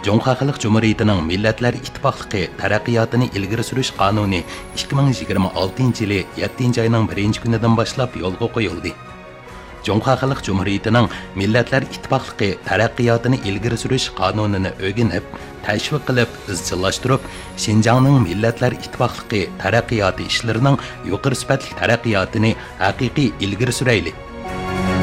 Cumhuriyet Halk Cumhuriyetining Millatlar İttifaqlığı taraqqiyotini ilgari surish qonuni 2026 yili 7 oyning 1 kunidan boshlab yo'lga qo'yildi. Cumhuriyet Halk Cumhuriyetining Millatlar İttifaqlığı taraqqiyotini ilgari surish qonunini o'rganib, tashviq qilib, izchillashtirib, Xinjiangning Millatlar İttifaqlığı taraqqiyoti ishlarining yuqori sifatli taraqqiyotini haqiqiy ilgari suraylik.